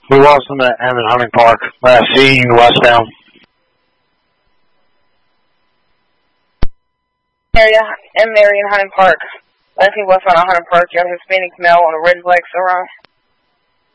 We lost them at Hammond Hunting Park last season, westbound. Marion Hunting Park. Last week westbound on Hunting Park, you have a Hispanic male on a red Lexus around.